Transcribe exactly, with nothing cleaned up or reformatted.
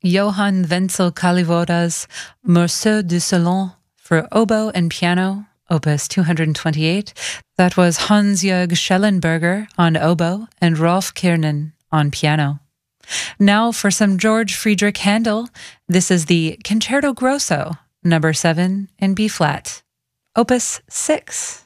Johann Wenzel Kalivoda's Morceau du Salon for oboe and piano, opus two hundred twenty-eight. That was Hans-Jörg Schellenberger on oboe and Rolf Kiernan on piano. Now for some George Friedrich Handel. This is the Concerto Grosso, number seven in B-flat, opus six.